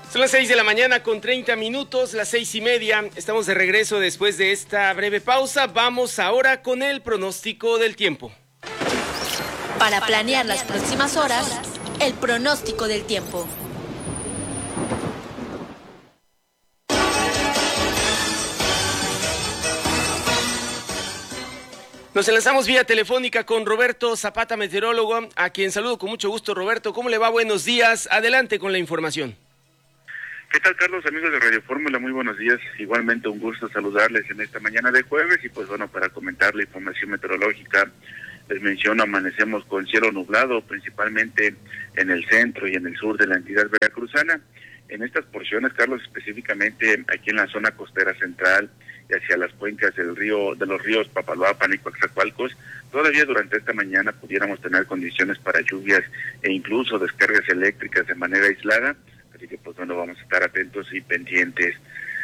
Son las 6 de la mañana con 30 minutos, las 6:30. Estamos de regreso después de esta breve pausa. Vamos ahora con el pronóstico del tiempo. Para planear las próximas horas, el pronóstico del tiempo. Nos enlazamos vía telefónica con Roberto Zapata, meteorólogo, a quien saludo con mucho gusto. Roberto, ¿cómo le va? Buenos días. Adelante con la información. ¿Qué tal, Carlos? Amigos de Radio Fórmula, muy buenos días. Igualmente un gusto saludarles en esta mañana de jueves y pues bueno, para comentar la información meteorológica, les menciono, amanecemos con cielo nublado, principalmente en el centro y en el sur de la entidad veracruzana. En estas porciones, Carlos, específicamente aquí en la zona costera central y hacia las cuencas de los ríos Papaloapan y Coatzacoalcos, todavía durante esta mañana pudiéramos tener condiciones para lluvias e incluso descargas eléctricas de manera aislada. Así que pues bueno, vamos a estar atentos y pendientes.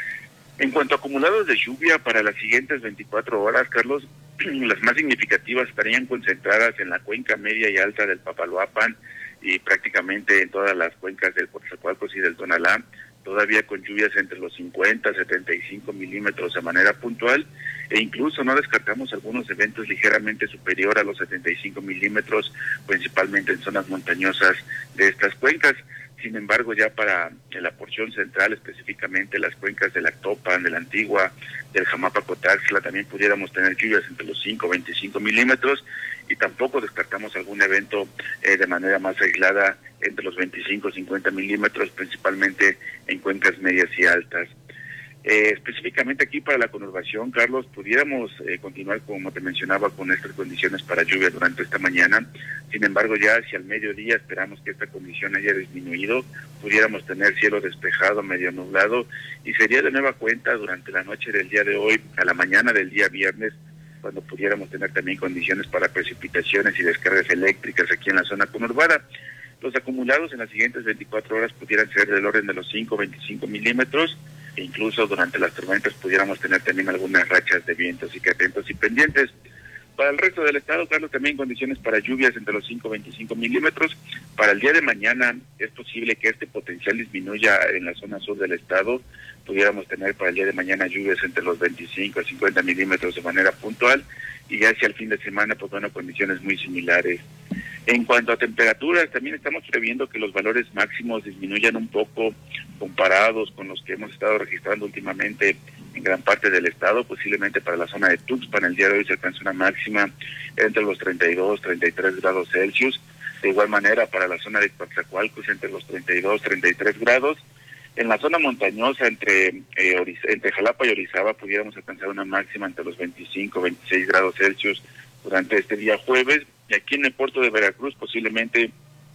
En cuanto a acumulados de lluvia para las siguientes 24 horas, Carlos, las más significativas estarían concentradas en la cuenca media y alta del Papaloapan y prácticamente en todas las cuencas del Coatzacoalcos y del Tonalá, todavía con lluvias entre los 50 a 75 milímetros de manera puntual, e incluso no descartamos algunos eventos ligeramente superior a los 75 milímetros, principalmente en zonas montañosas de estas cuencas. Sin embargo, ya para la porción central, específicamente las cuencas del Actopan, de la Antigua, del Jamapa-Cotaxtla, también pudiéramos tener lluvias entre los 5 a 25 milímetros, y tampoco descartamos algún evento de manera más aislada entre los 25 a 50 milímetros, principalmente en cuencas medias y altas. Específicamente aquí para la conurbación, Carlos, pudiéramos continuar, como te mencionaba, con estas condiciones para lluvia durante esta mañana. Sin embargo, ya hacia el mediodía esperamos que esta condición haya disminuido, pudiéramos tener cielo despejado, medio nublado, y sería de nueva cuenta durante la noche del día de hoy a la mañana del día viernes, cuando pudiéramos tener también condiciones para precipitaciones y descargas eléctricas aquí en la zona conurbada. Los acumulados en las siguientes 24 horas pudieran ser del orden de los 5 a 25 milímetros, e incluso durante las tormentas pudiéramos tener también algunas rachas de viento, así que atentos y pendientes. Para el resto del estado, Carlos, también condiciones para lluvias entre los 5 a 25 milímetros. Para el día de mañana es posible que este potencial disminuya en la zona sur del estado. Pudiéramos tener para el día de mañana lluvias entre los 25 a 50 milímetros de manera puntual, y ya hacia el fin de semana, pues bueno, condiciones muy similares. En cuanto a temperaturas, también estamos previendo que los valores máximos disminuyan un poco comparados con los que hemos estado registrando últimamente en gran parte del estado. Posiblemente para la zona de Tuxpan el día de hoy se alcanza una máxima entre los 32, 33 grados Celsius. De igual manera para la zona de Coatzacoalcos entre los 32, 33 grados. En la zona montañosa entre Jalapa y Orizaba pudiéramos alcanzar una máxima entre los 25, 26 grados Celsius durante este día jueves. Y aquí en el puerto de Veracruz posiblemente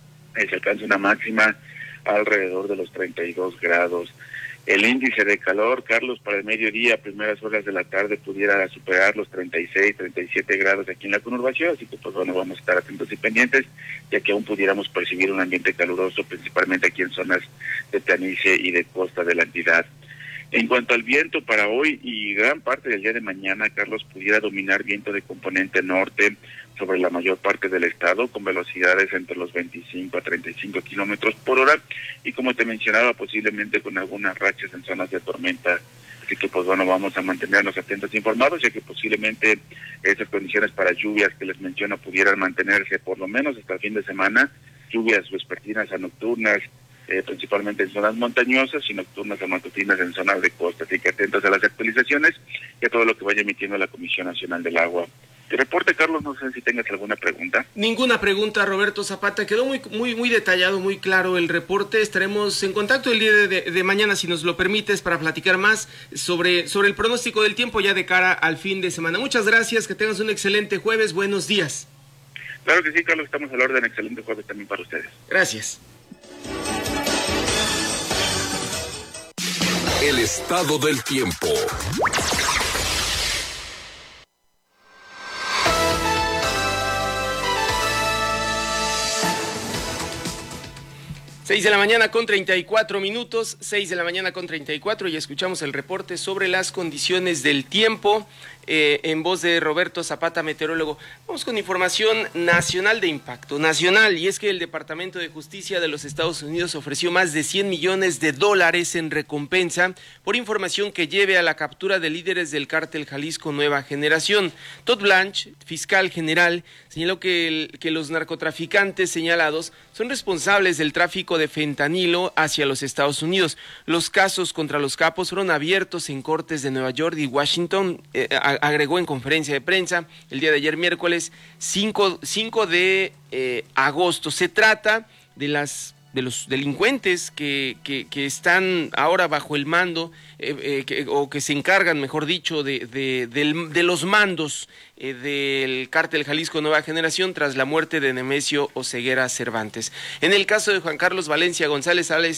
se alcance una máxima alrededor de los 32 grados. El índice de calor, Carlos, para el mediodía, primeras horas de la tarde, pudiera superar los 36, 37 grados aquí en la conurbación, así que pues bueno, vamos a estar atentos y pendientes, ya que aún pudiéramos percibir un ambiente caluroso, principalmente aquí en zonas de planicie y de costa de la entidad. En cuanto al viento, para hoy y gran parte del día de mañana, Carlos, pudiera dominar viento de componente norte sobre la mayor parte del estado, con velocidades entre los 25 a 35 kilómetros por hora, y como te mencionaba, posiblemente con algunas rachas en zonas de tormenta. Así que pues bueno, vamos a mantenernos atentos e informados, ya que posiblemente esas condiciones para lluvias que les menciono pudieran mantenerse por lo menos hasta el fin de semana, lluvias vespertinas a nocturnas, principalmente en zonas montañosas, y nocturnas a matutinas en zonas de costa. Así que atentos a las actualizaciones y a todo lo que vaya emitiendo la Comisión Nacional del Agua. Te reporte, Carlos, no sé si tengas alguna pregunta. Ninguna pregunta, Roberto Zapata. Quedó muy detallado, muy claro el reporte. Estaremos en contacto el día de mañana, si nos lo permites, para platicar más sobre el pronóstico del tiempo ya de cara al fin de semana. Muchas gracias, que tengas un excelente jueves. Buenos días. Claro que sí, Carlos, estamos al orden. Excelente jueves también para ustedes. Gracias. El estado del tiempo. Seis de la mañana con 34 minutos, 6 de la mañana con 34, y escuchamos el reporte sobre las condiciones del tiempo en voz de Roberto Zapata, meteorólogo. Vamos con información nacional de impacto nacional, y es que el Departamento de Justicia de los Estados Unidos ofreció más de $100 millones en recompensa por información que lleve a la captura de líderes del cártel Jalisco Nueva Generación. Todd Blanche, fiscal general, señaló que los narcotraficantes señalados son responsables del tráfico de fentanilo hacia los Estados Unidos. Los casos contra los capos fueron abiertos en cortes de Nueva York y Washington, agregó en conferencia de prensa el día de ayer, miércoles 5 de agosto. Se trata de los delincuentes que están ahora bajo el mando, o que se encargan, mejor dicho, de los mandos del cártel Jalisco Nueva Generación tras la muerte de Nemesio Oseguera Cervantes. En el caso de Juan Carlos Valencia González